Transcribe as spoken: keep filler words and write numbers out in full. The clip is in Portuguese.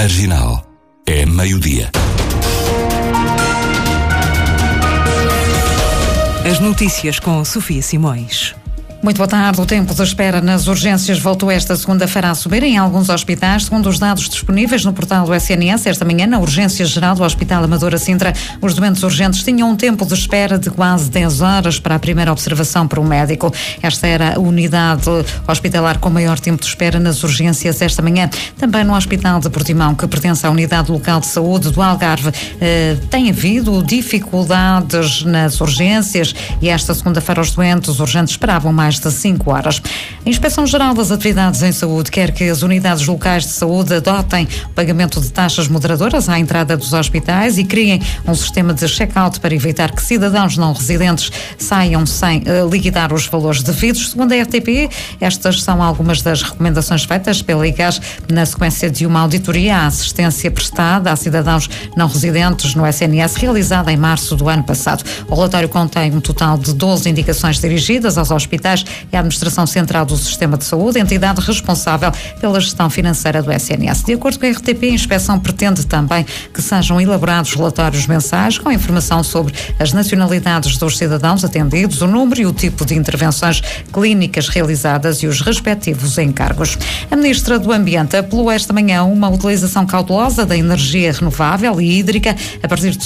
Marginal. É meio-dia. As notícias com Sofia Simões. Muito boa tarde. O tempo de espera nas urgências voltou esta segunda-feira a subir em alguns hospitais, segundo os dados disponíveis no portal do S N S. Esta manhã, na Urgência Geral do Hospital Amadora Sintra, os doentes urgentes tinham um tempo de espera de quase dez horas para a primeira observação por um médico. Esta era a unidade hospitalar com maior tempo de espera nas urgências esta manhã. Também no Hospital de Portimão, que pertence à Unidade Local de Saúde do Algarve, eh, tem havido dificuldades nas urgências e esta segunda-feira os doentes urgentes esperavam mais de cinco horas. A Inspeção-Geral das Atividades em Saúde quer que as unidades locais de saúde adotem o pagamento de taxas moderadoras à entrada dos hospitais e criem um sistema de check-out para evitar que cidadãos não residentes saiam sem uh, liquidar os valores devidos. Segundo a R T P, estas são algumas das recomendações feitas pela I G A S na sequência de uma auditoria à assistência prestada a cidadãos não residentes no S N S realizada em março do ano passado. O relatório contém um total de doze indicações dirigidas aos hospitais e à Administração Central do Sistema de Saúde, entidade responsável pela gestão financeira do S N S. De acordo com a R T P, a inspeção pretende também que sejam elaborados relatórios mensais com informação sobre as nacionalidades dos cidadãos atendidos, o número e o tipo de intervenções clínicas realizadas e os respectivos encargos. A Ministra do Ambiente apelou esta manhã uma utilização cautelosa da energia renovável e hídrica a partir de